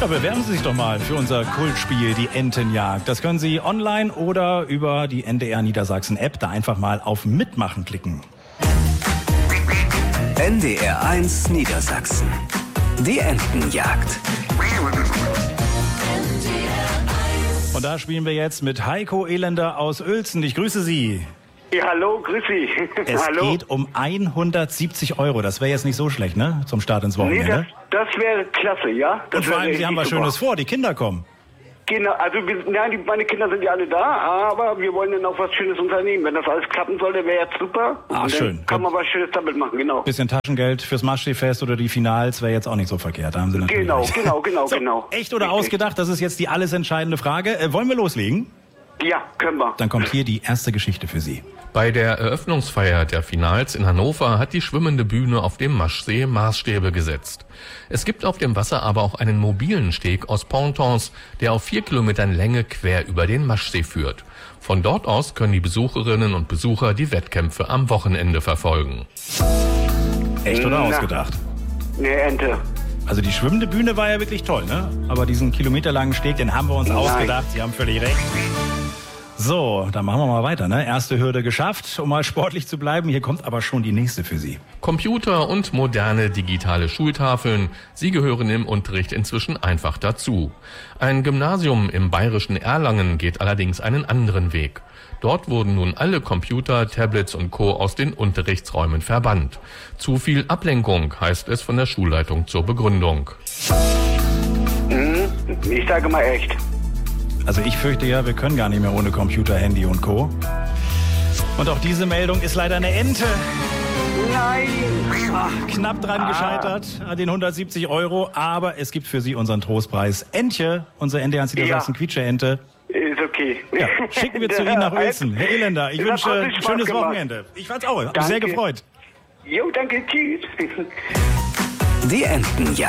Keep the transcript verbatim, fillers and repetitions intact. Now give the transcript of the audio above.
Ja, bewerben Sie sich doch mal für unser Kultspiel, die Entenjagd. Das können Sie online oder über die N D R Niedersachsen App da einfach mal auf Mitmachen klicken. N D R eins Niedersachsen. Die Entenjagd. Und da spielen wir jetzt mit Heiko Elender aus Uelzen. Ich grüße Sie. Ja, hallo, grüß Sie. Es hallo. geht um hundertsiebzig Euro. Das wäre jetzt nicht so schlecht, ne? Zum Start ins Nee, Wochenende. das, das wäre klasse, ja. Das Und vor allem, Sie haben was Schönes vor. Die Kinder kommen. Genau, also wir, nein, die, meine Kinder sind ja alle da, aber wir wollen dann auch was Schönes unternehmen. Wenn das alles klappen sollte, wäre jetzt super. Ah, und dann schön. kann man was Schönes damit machen, genau. Bisschen Taschengeld fürs Maschseefest oder die Finals wäre jetzt auch nicht so verkehrt. Da haben Sie natürlich Genau, recht. genau, genau, so, genau. Echt oder Richtig. ausgedacht? Das ist jetzt die alles entscheidende Frage. Äh, wollen wir loslegen? Ja, können wir. Dann kommt hier die erste Geschichte für Sie. Bei der Eröffnungsfeier der Finals in Hannover hat die schwimmende Bühne auf dem Maschsee Maßstäbe gesetzt. Es gibt auf dem Wasser aber auch einen mobilen Steg aus Pontons, der auf vier Kilometern Länge quer über den Maschsee führt. Von dort aus können die Besucherinnen und Besucher die Wettkämpfe am Wochenende verfolgen. Echt oder Na. ausgedacht? Ne, Ente. Also die schwimmende Bühne war ja wirklich toll, ne? Aber diesen kilometerlangen Steg, den haben wir uns Nein. ausgedacht. Sie haben völlig recht. So, dann machen wir mal weiter, ne? Erste Hürde geschafft, um mal sportlich zu bleiben. Hier kommt aber schon die nächste für Sie. Computer und moderne digitale Schultafeln, sie gehören im Unterricht inzwischen einfach dazu. Ein Gymnasium im bayerischen Erlangen geht allerdings einen anderen Weg. Dort wurden nun alle Computer, Tablets und Co. aus den Unterrichtsräumen verbannt. Zu viel Ablenkung, heißt es von der Schulleitung zur Begründung. Hm, ich sage mal echt. Also ich fürchte ja, wir können gar nicht mehr ohne Computer, Handy und Co. Und auch diese Meldung ist leider eine Ente. Nein. Ach, knapp dran gescheitert an den hundertsiebzig Euro. Aber es gibt für Sie unseren Trostpreis. Entje, unsere N D R eins Niedersachsen Ja. Quietsche-Ente. Ist okay. Ja, schicken wir zu Ihnen nach Uelzen. Herr Elender, ich Das hat wünsche richtig ein Spaß schönes gemacht. Wochenende. Ich fand's auch, hab mich sehr Danke. gefreut. Jo, danke, tschüss. Die Entenjagd.